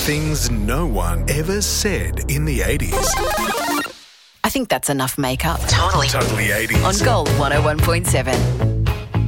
Things no one ever said in the 80s. I think that's enough makeup. Totally. Totally 80s. On Gold 101.7.